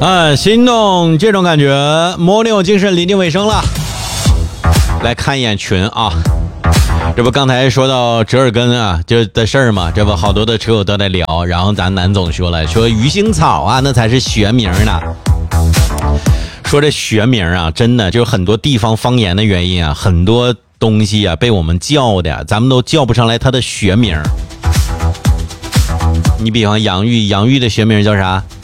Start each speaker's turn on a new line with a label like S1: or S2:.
S1: 心动这种感觉，魔力有精神，临近尾声了。来看一眼群啊，这不刚才说到折耳根啊就的事儿嘛，这不好多的车友都在聊，然后咱南总说了，说鱼腥草啊那才是学名呢。说这学名啊，真的就是很多地方方言的原因啊，很多东西啊被我们叫的咱们都叫不上来它的学名。你比方洋芋，洋芋的学名叫啥？